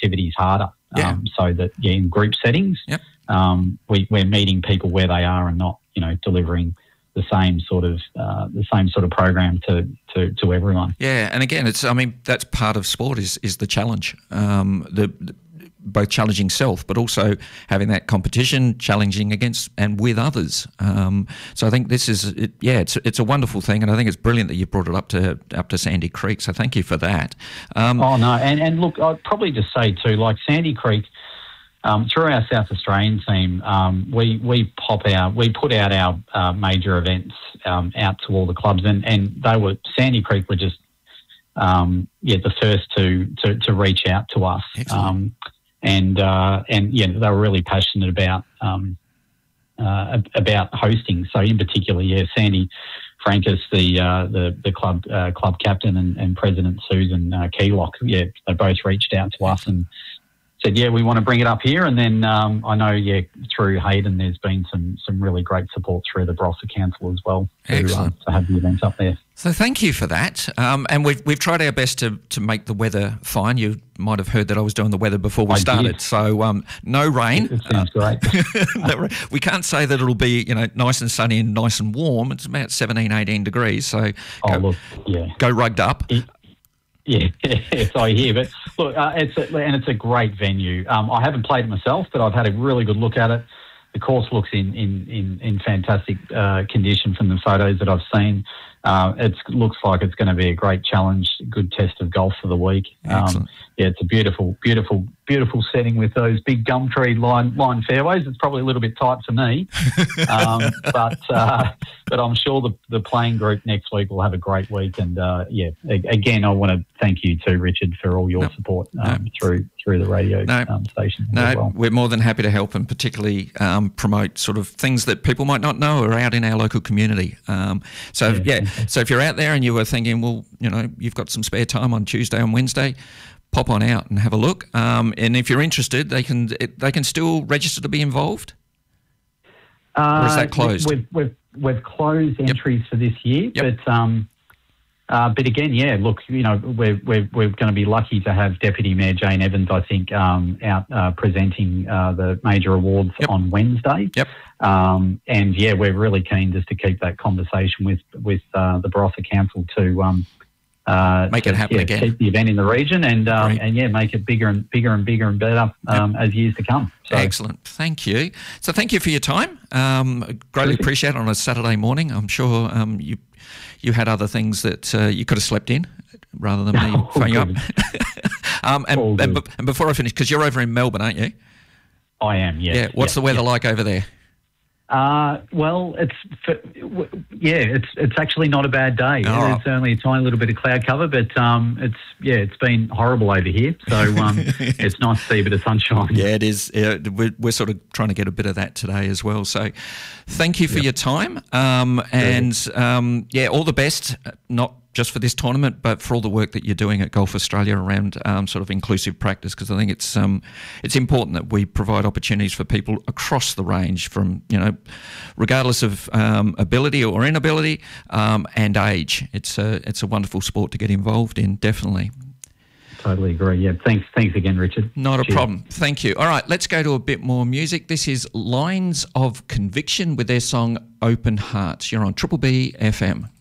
activities harder. Yeah. So that in group settings, Yep. We're meeting people where they are and not delivering the same sort of program to everyone. Yeah, and again, that's part of sport is the challenge, both challenging self, but also having that competition, challenging against and with others. So I think this is it. Yeah, it's a wonderful thing, and I think it's brilliant that you brought it up to Sandy Creek. So thank you for that. Oh no, and look, I'd probably just say too, like Sandy Creek. Through our South Australian team, we put out our major events out to all the clubs, and Sandy Creek were just the first to reach out to us, and they were really passionate about hosting. So in particular, Sandy Francis, the club captain and president Susan Keylock, they both reached out to us and said, we want to bring it up here. And then I know, through Hayden, there's been some really great support through the Barossa Council as well to have the events up there. So thank you for that. And we've tried our best to make the weather fine. You might have heard that I was doing the weather before we started. Did. So no rain. It sounds great. We can't say that it'll be nice and sunny and nice and warm. It's about 17, 18 degrees. So go rugged up. Yes, I hear. But look, it's a great venue. I haven't played it myself, but I've had a really good look at it. The course looks in fantastic condition from the photos that I've seen. It looks like it's going to be a great challenge, good test of golf for the week. It's a beautiful setting with those big gum tree line fairways. It's probably a little bit tight for me, but I'm sure the playing group next week will have a great week. And again, I want to thank you too, Richard, for all your support through the radio station. No, well. We're more than happy to help, and particularly promote sort of things that people might not know are out in our local community. So if you're out there and you were thinking, well, you've got some spare time on Tuesday and Wednesday, pop on out and have a look. And if you're interested, they can still register to be involved. Or is that closed? We've closed entries for this year, but again, look, we're going to be lucky to have Deputy Mayor Jane Evans, I think, out presenting the major awards on Wednesday. Yep. And we're really keen just to keep that conversation with the Barossa Council to make it happen again. Keep the event in the region and make it bigger and bigger and bigger and better as years to come. So. Excellent. Thank you. So thank you for your time. Greatly appreciate it on a Saturday morning. I'm sure you had other things that you could have slept in rather than me phoning you up. And before I finish, because you're over in Melbourne, aren't you? I am, yes. Yeah. What's the weather like over there? Well, it's actually not a bad day. There's only a tiny little bit of cloud cover, but it's been horrible over here. So it's nice to see a bit of sunshine. Yeah, it is. We're sort of trying to get a bit of that today as well. So thank you for your time, and all the best. Not just for this tournament, but for all the work that you're doing at Golf Australia around sort of inclusive practice, because I think it's important that we provide opportunities for people across the range from, regardless of ability or inability and age. It's a wonderful sport to get involved in, definitely. Totally agree. Yeah, thanks again, Richard. Not a problem. Thank you. All right, let's go to a bit more music. This is Lines of Conviction with their song Open Hearts. You're on Triple B FM.